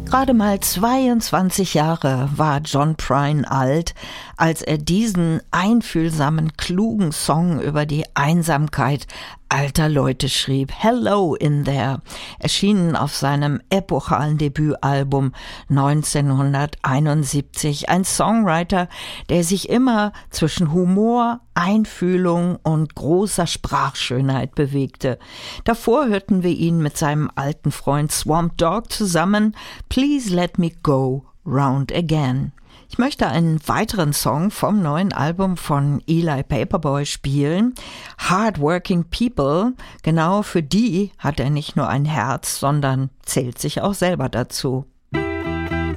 Gerade mal 22 Jahre war John Prine alt, als er diesen einfühlsamen, klugen Song über die Einsamkeit alter Leute schrieb. Hello in There, erschienen auf seinem epochalen Debütalbum 1971. Ein Songwriter, der sich immer zwischen Humor, Einfühlung und großer Sprachschönheit bewegte. Davor hörten wir ihn mit seinem alten Freund Swamp Dogg zusammen Please Let Me Go Round Again. Ich möchte einen weiteren Song vom neuen Album von Eli Paperboy spielen. Hardworking People, genau für die hat er nicht nur ein Herz, sondern zählt sich auch selber dazu.